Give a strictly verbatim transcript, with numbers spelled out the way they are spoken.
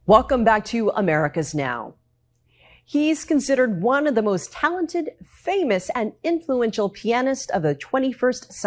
Welcome back to America's Now. He's considered one of the most talented, famous, and influential pianists of the twenty-first century.